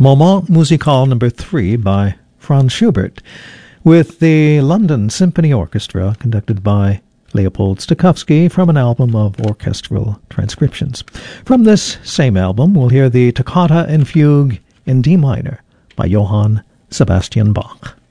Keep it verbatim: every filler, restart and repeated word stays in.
Moment Musical Number three by Franz Schubert, with the London Symphony Orchestra conducted by Leopold Stokowski from an album of orchestral transcriptions. From this same album, we'll hear the Toccata and Fugue in D minor by Johann Sebastian Bach.